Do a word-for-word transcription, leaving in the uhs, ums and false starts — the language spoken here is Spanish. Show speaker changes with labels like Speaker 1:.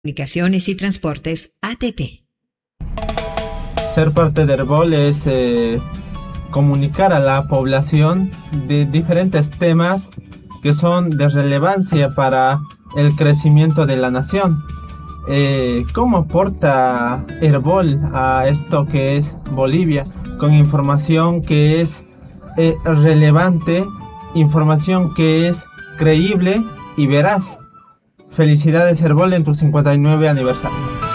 Speaker 1: Comunicaciones y Transportes, A T T.
Speaker 2: Ser parte de Herbol es eh, comunicar a la población de diferentes temas que son de relevancia para el crecimiento de la nación. Eh, ¿Cómo aporta Herbol a esto que es Bolivia? Con información que es eh, relevante, información que es creíble y veraz. Felicidades Herbol en tu cincuenta y nueve aniversario.